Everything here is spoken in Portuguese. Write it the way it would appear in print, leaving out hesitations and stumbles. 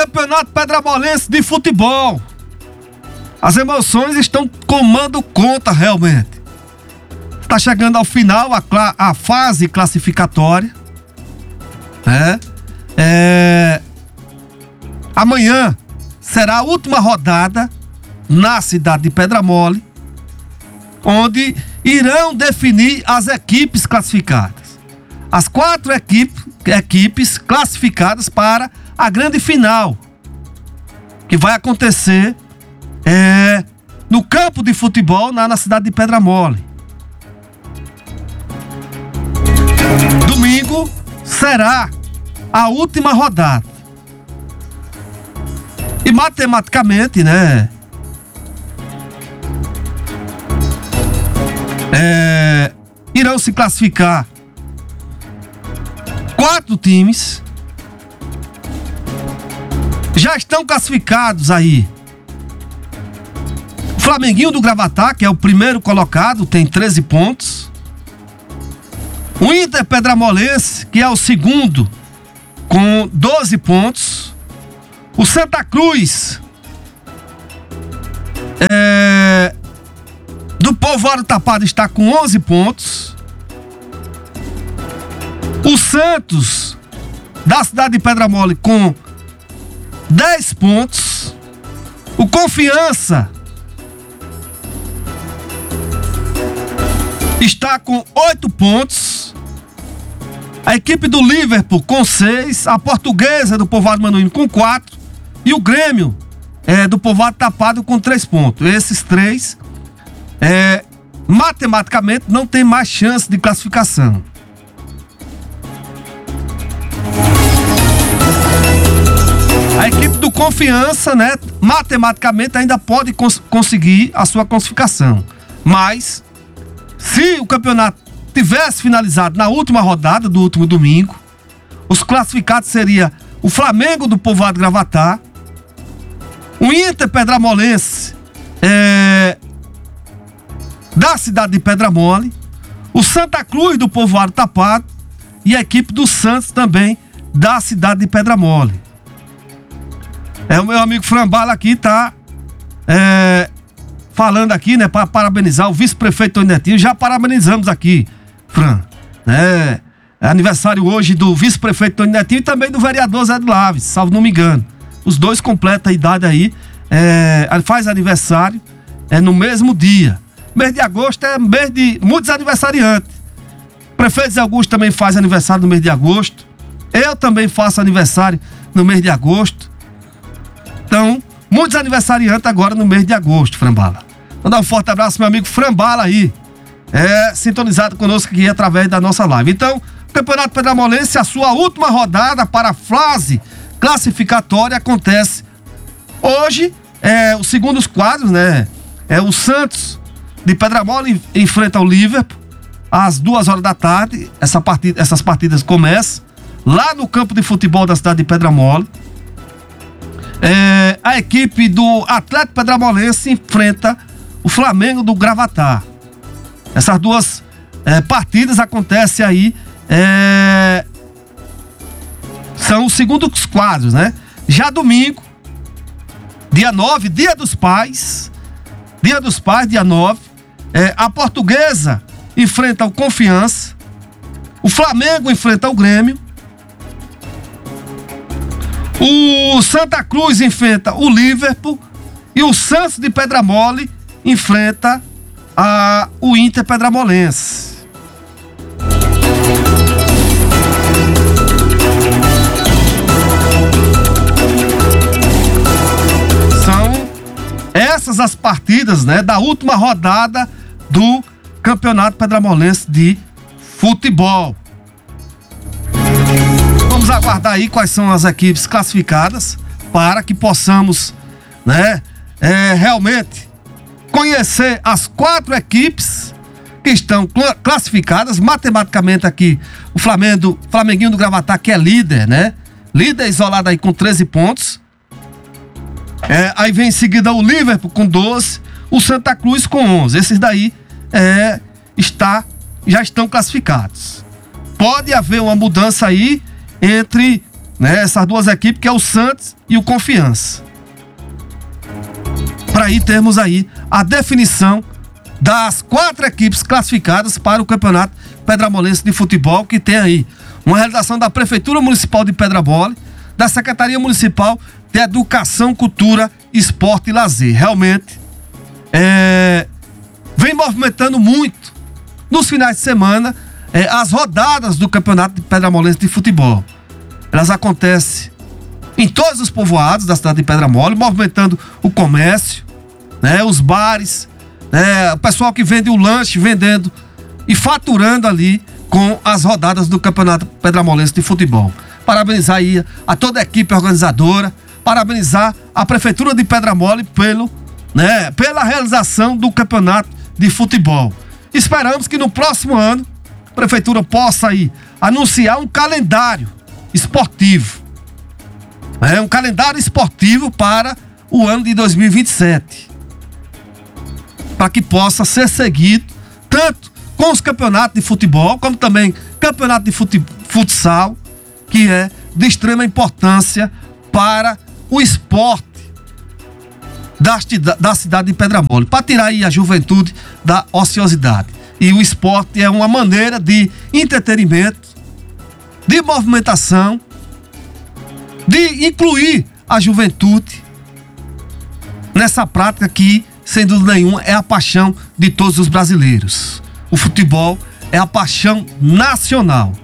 Campeonato Pedramolense de Futebol. As emoções estão tomando conta realmente. Está chegando ao final a fase classificatória, né? Amanhã será a última rodada na cidade de Pedra Mole, onde irão definir as equipes classificadas. As 4 equipes classificadas para a grande final, que vai acontecer no campo de futebol na cidade de Pedra Mole. Domingo será a última rodada. E matematicamente, né? Irão se classificar 4 times. Já estão classificados aí o Flamenguinho do Gravatá, que é o primeiro colocado, tem 13 pontos. O Inter Pedramolense, que é o segundo, com 12 pontos. O Santa Cruz do Povoado Tapado está com 11 pontos. O Santos da cidade de Pedra Mole com 10 pontos. O Confiança está com 8 pontos. A equipe do Liverpool com 6. A Portuguesa do Povoado Manuíno com 4. E o Grêmio do Povoado Tapado com 3 pontos. Esses 3 matematicamente não tem mais chance de classificação. A equipe do Confiança, né, matematicamente ainda pode conseguir a sua classificação. Mas se o campeonato tivesse finalizado na última rodada do último domingo, os classificados seriam o Flamengo do Povoado Gravatá, o Inter Pedramolense da cidade de Pedra Mole, o Santa Cruz do Povoado Tapado e a equipe do Santos também da cidade de Pedra Mole. O meu amigo Frambala aqui tá falando aqui, né, para parabenizar o vice-prefeito Tony Netinho. Já parabenizamos aqui, Fran. É aniversário hoje do vice-prefeito Tony Netinho e também do vereador Zé de Laves, salvo não me engano. Os dois completam a idade aí, faz aniversário no mesmo dia. Mês de agosto é mês de muitos aniversariantes. O prefeito Zé Augusto também faz aniversário no mês de agosto. Eu também faço aniversário no mês de agosto. Então, muitos aniversariantes agora no mês de agosto, Frambala. Vou dar um forte abraço, meu amigo Frambala aí, sintonizado conosco aqui através da nossa live. Então, o Campeonato Pedramolense, a sua última rodada para a fase classificatória acontece hoje. Os segundos quadros, né? O Santos de Pedra Mole enfrenta o Liverpool às 2h da tarde. Essas partidas começam lá no campo de futebol da cidade de Pedra Mole. A equipe do Atlético Pedramolense enfrenta o Flamengo do Gravatá. Essas duas partidas acontecem aí, são os segundos quadros, né? Já domingo, dia 9, dia dos pais, dia 9, a Portuguesa enfrenta o Confiança, o Flamengo enfrenta o Grêmio, o Santa Cruz enfrenta o Liverpool e o Santos de Pedra Mole enfrenta o Inter Pedramolense. São essas as partidas, né, da última rodada do Campeonato Pedramolense de Futebol. Vamos aguardar aí quais são as equipes classificadas para que possamos, né, realmente conhecer as 4 equipes que estão classificadas. Matematicamente aqui, o Flamenguinho do Gravatá, que é líder, né? Líder isolado aí com 13 pontos. Aí vem em seguida o Liverpool com 12, o Santa Cruz com 11. Esses daí já estão classificados. Pode haver uma mudança aí entre né? Essas duas equipes, que é o Santos e o Confiança. Para aí termos aí a definição das 4 equipes classificadas para o Campeonato Pedramolense de Futebol, que tem aí uma realização da Prefeitura Municipal de Pedra Mole, da Secretaria Municipal de Educação, Cultura, Esporte e Lazer. Realmente, vem movimentando muito nos finais de semana as rodadas do Campeonato Pedramolense de Futebol. Elas acontecem em todos os povoados da cidade de Pedra Mole, movimentando o comércio, né, os bares, o pessoal que vende o lanche, vendendo e faturando ali com as rodadas do Campeonato Pedramolense de Futebol. Parabenizar aí a toda a equipe organizadora, parabenizar a Prefeitura de Pedra Mole pela realização do Campeonato de Futebol. Esperamos que no próximo ano a Prefeitura possa aí anunciar um calendário esportivo. Um calendário esportivo para o ano de 2027. Para que possa ser seguido tanto com os campeonatos de futebol, como também campeonato de futsal, que é de extrema importância para o esporte da cidade de Pedra Mole, para tirar aí a juventude da ociosidade. E o esporte é uma maneira de entretenimento, de movimentação, de incluir a juventude nessa prática que, sem dúvida nenhuma, é a paixão de todos os brasileiros. O futebol é a paixão nacional.